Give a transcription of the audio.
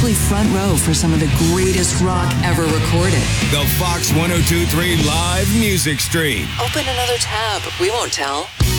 actually front row for some of the greatest rock ever recorded. The Fox 102.3 Live Music Stream. Open another tab. We won't tell.